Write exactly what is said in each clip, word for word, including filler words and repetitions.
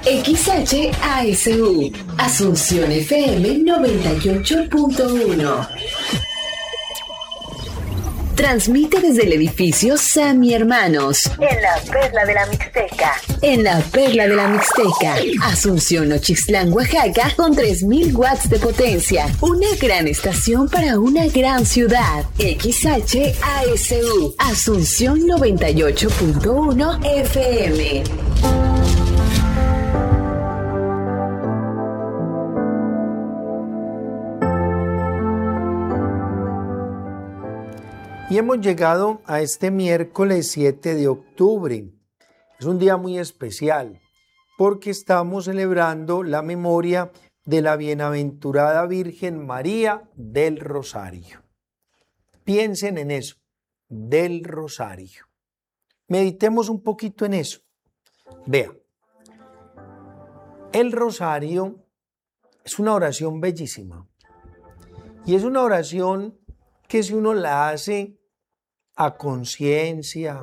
X H A S U, Asunción F M noventa y ocho punto uno. Transmite desde el edificio Sammy Hermanos, en la Perla de la Mixteca. En la Perla de la Mixteca, Asunción Ochislán, Oaxaca, con tres mil watts de potencia. Una gran estación para una gran ciudad. X H A S U, Asunción noventa y ocho punto uno F M. Y hemos llegado a este miércoles siete de octubre. Es un día muy especial porque estamos celebrando la memoria de la bienaventurada Virgen María del Rosario. Piensen en eso, del Rosario. Meditemos un poquito en eso. Vean, el Rosario es una oración bellísima y es una oración que si uno la hace a conciencia,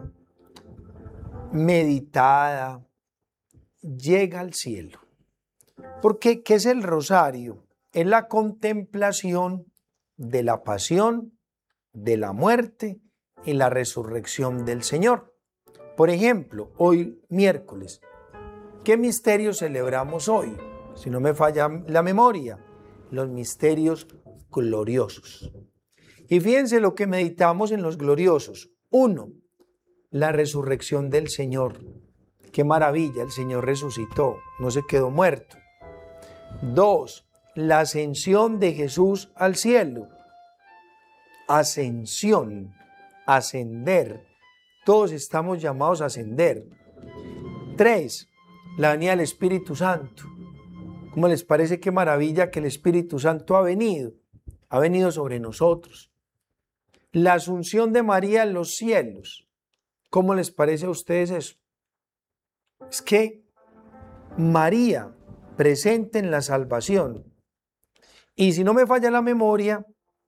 meditada, llega al cielo. Porque, ¿qué es el rosario? Es la contemplación de la pasión, de la muerte y la resurrección del Señor. Por ejemplo, hoy miércoles, ¿qué misterios celebramos hoy? Si no me falla la memoria, los misterios gloriosos. Y fíjense lo que meditamos en los gloriosos. Uno, la resurrección del Señor. Qué maravilla, el Señor resucitó, no se quedó muerto. Dos, la ascensión de Jesús al cielo. Ascensión, ascender. Todos estamos llamados a ascender. Tres, la venida del Espíritu Santo. ¿Cómo les parece qué maravilla que el Espíritu Santo ha venido? Ha venido sobre nosotros. La asunción de María en los cielos. ¿Cómo les parece a ustedes eso? Es que María presente en la salvación. Y si no me falla la memoria,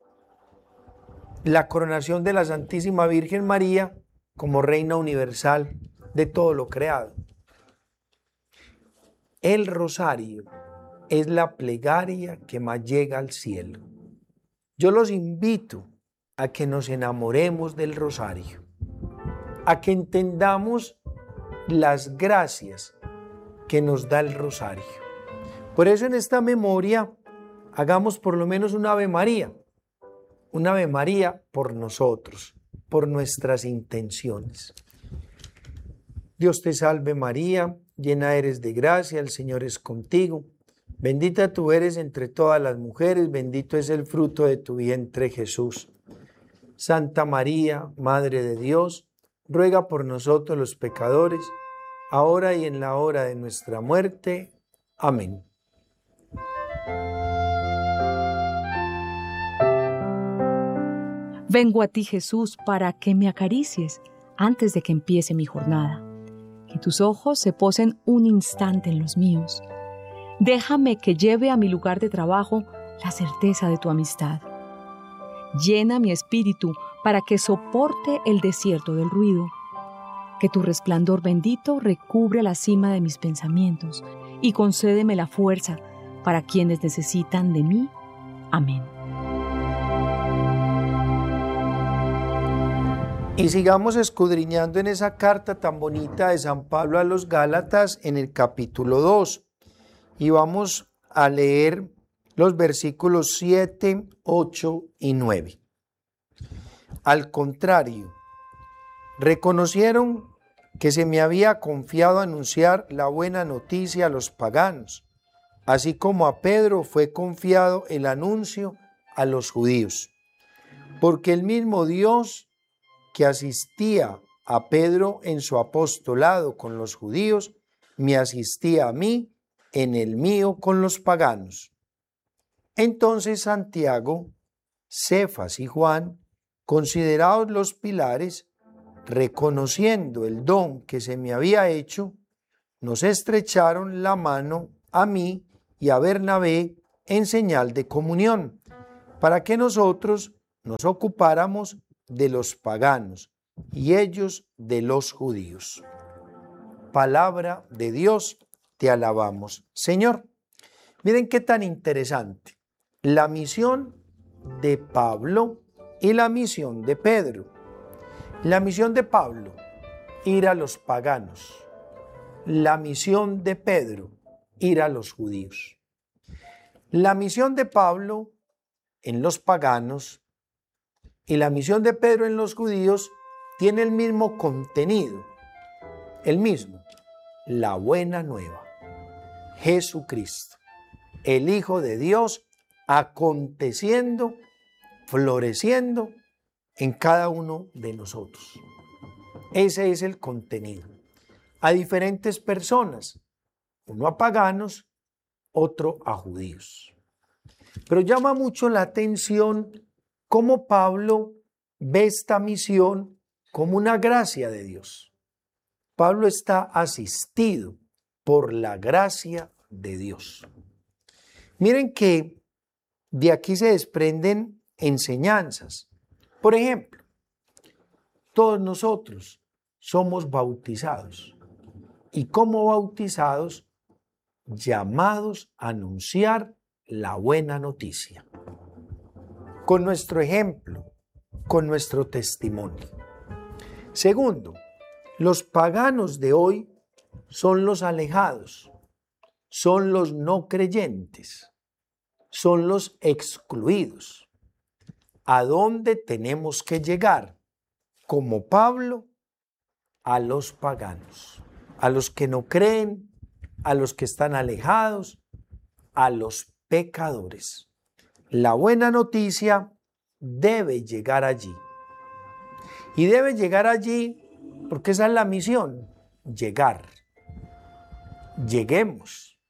la coronación de la Santísima Virgen María como Reina Universal de todo lo creado. El rosario es la plegaria que más llega al cielo. Yo los invito a que nos enamoremos del rosario, a que entendamos las gracias que nos da el rosario. Por eso en esta memoria hagamos por lo menos un Ave María, un Ave María por nosotros, por nuestras intenciones. Dios te salve María, llena eres de gracia, el Señor es contigo. Bendita tú eres entre todas las mujeres, bendito es el fruto de tu vientre Jesús. Santa María, Madre de Dios, ruega por nosotros los pecadores, ahora y en la hora de nuestra muerte. Amén. Vengo a ti, Jesús, para que me acaricies antes de que empiece mi jornada. Que tus ojos se posen un instante en los míos. Déjame que lleve a mi lugar de trabajo la certeza de tu amistad. Llena mi espíritu para que soporte el desierto del ruido. Que tu resplandor bendito recubre la cima de mis pensamientos y concédeme la fuerza para quienes necesitan de mí. Amén. Y sigamos escudriñando en esa carta tan bonita de San Pablo a los Gálatas en el capítulo dos. Y vamos a leer los versículos siete, ocho y nueve. Al contrario, reconocieron que se me había confiado anunciar la buena noticia a los paganos, así como a Pedro fue confiado el anuncio a los judíos. Porque el mismo Dios que asistía a Pedro en su apostolado con los judíos, me asistía a mí en el mío con los paganos. Entonces Santiago, Cefas y Juan, considerados los pilares, reconociendo el don que se me había hecho, nos estrecharon la mano a mí y a Bernabé en señal de comunión, para que nosotros nos ocupáramos de los paganos y ellos de los judíos. Palabra de Dios, te alabamos, Señor. Miren qué tan interesante. La misión de Pablo y la misión de Pedro. La misión de Pablo, ir a los paganos. La misión de Pedro, ir a los judíos. La misión de Pablo en los paganos y la misión de Pedro en los judíos tiene el mismo contenido, el mismo, la buena nueva. Jesucristo, el Hijo de Dios, aconteciendo, floreciendo en cada uno de nosotros. Ese es el contenido. A diferentes personas, uno a paganos, otro a judíos. Pero llama mucho la atención cómo Pablo ve esta misión como una gracia de Dios. Pablo está asistido por la gracia de Dios. Miren que de aquí se desprenden enseñanzas. Por ejemplo, todos nosotros somos bautizados. Y como bautizados, llamados a anunciar la buena noticia. Con nuestro ejemplo, con nuestro testimonio. Segundo, los paganos de hoy son los alejados, son los no creyentes, son los excluidos. ¿A dónde tenemos que llegar? Como Pablo, a los paganos, a los que no creen, a los que están alejados, a los pecadores. La buena noticia debe llegar allí. Y debe llegar allí porque esa es la misión, llegar. Lleguemos,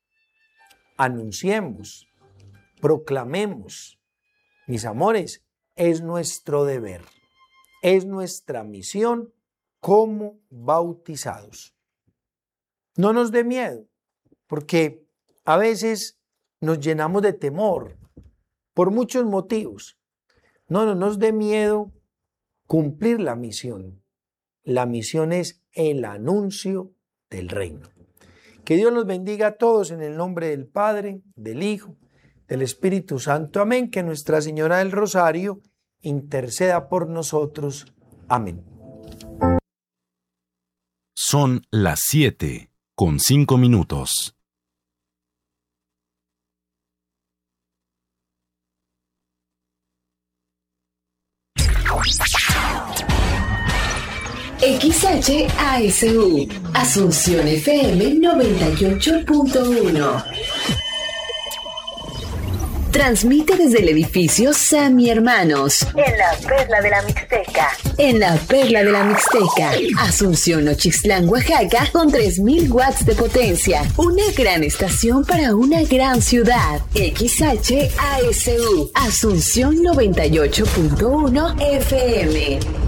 anunciemos, proclamemos. Mis amores, es nuestro deber, es nuestra misión como bautizados. No nos dé miedo, porque a veces nos llenamos de temor por muchos motivos. No, no nos dé miedo cumplir la misión. La misión es el anuncio del reino. Que Dios los bendiga a todos en el nombre del Padre, del Hijo, del Espíritu Santo. Amén. Que Nuestra Señora del Rosario interceda por nosotros. Amén. Son las siete con cinco minutos. X H A S U, Asunción F M noventa y ocho punto uno. Transmite desde el edificio Sami Hermanos, en la Perla de la Mixteca. En la Perla de la Mixteca, Asunción Nochixtlán, Oaxaca, con tres mil watts de potencia. Una gran estación para una gran ciudad. X H A S U, Asunción noventa y ocho punto uno F M.